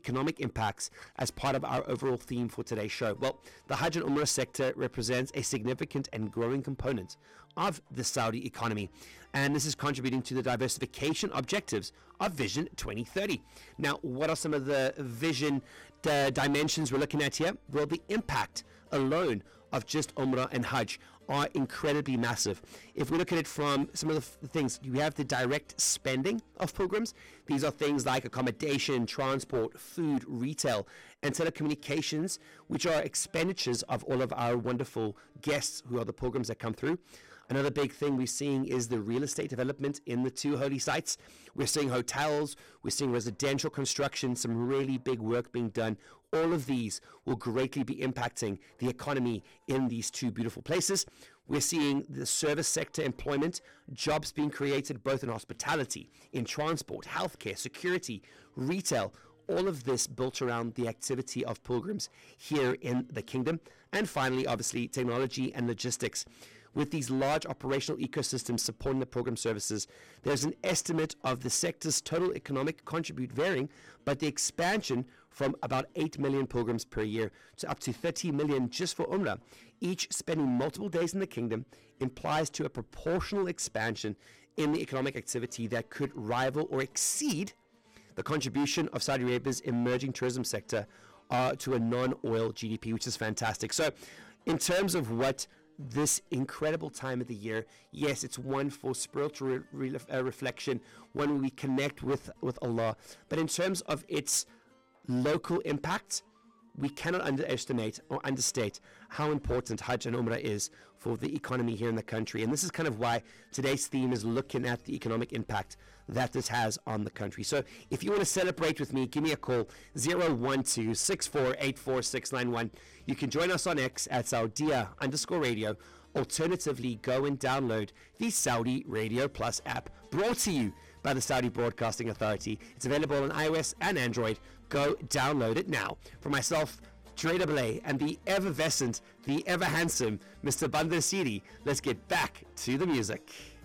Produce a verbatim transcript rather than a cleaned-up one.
economic impacts as part of our overall theme for today's show. Well, the Hajj and Umrah sector represents a significant and growing component of the Saudi economy, and this is contributing to the diversification objectives of Vision twenty thirty. Now, what are some of the vision uh, dimensions we're looking at here? Well, the impact alone of just Umrah and Hajj are incredibly massive. If we look at it from some of the f- things, you have the direct spending of pilgrims. These are things like accommodation, transport, food, retail, and telecommunications, which are expenditures of all of our wonderful guests who are the pilgrims that come through. Another big thing we're seeing is the real estate development in the two holy sites. We're seeing hotels, we're seeing residential construction, some really big work being done. All of these will greatly be impacting the economy in these two beautiful places. We're seeing the service sector employment, jobs being created both in hospitality, in transport, healthcare, security, retail, all of this built around the activity of pilgrims here in the kingdom. And finally, obviously, technology and logistics. With these large operational ecosystems supporting the program services, there's an estimate of the sector's total economic contribute varying, but the expansion from about eight million pilgrims per year to up to thirty million just for Umrah, each spending multiple days in the kingdom, implies to a proportional expansion in the economic activity that could rival or exceed the contribution of Saudi Arabia's emerging tourism sector uh, to a non-oil G D P, which is fantastic. So in terms of what this incredible time of the year, yes, it's one for spiritual re- re- uh, reflection, one where we connect with, with Allah. But in terms of its local impact, we cannot underestimate or understate how important Hajj and Umrah is for the economy here in the country. And this is kind of why today's theme is looking at the economic impact that this has on the country. So if you want to celebrate with me, give me a call, zero one two, six four eight four, six nine one. You can join us on X at Saudia underscore radio. Alternatively, go and download the Saudi Radio Plus app, brought to you by the Saudi Broadcasting Authority. It's available on iOS and Android. Go download it now. For myself, Dre Double A, and the effervescent, the ever handsome Mister Bandar Siri, let's get back to the music.